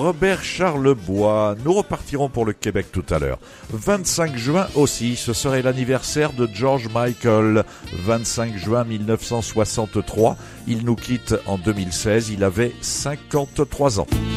Robert Charlebois. Nous repartirons pour le Québec tout à l'heure. 25 juin aussi, ce serait l'anniversaire de George Michael. 25 juin 1963, il nous quitte en 2016, il avait 53 ans.